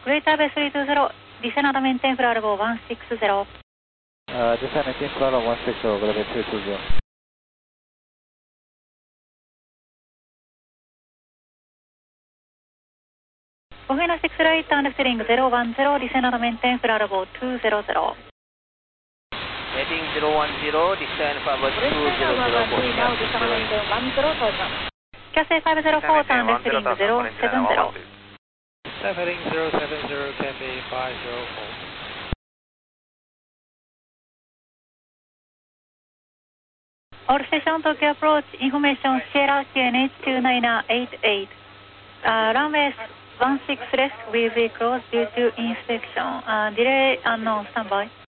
Greater Bay 320, descend on maintain flight level 160. Descend maintain flight level 160, Greater Bay 320. Ohina 6 right, and steering 010, descend on maintain flight level 200. Heading 010, descend forward 200, now descend on maintain 10, Cathay 504, and steering 070. Staff heading 070, Cathay 504. All station Tokyo approach, information Sierra QNH 2988. Runway 16 left will be closed due to inspection. Delay unknown, standby.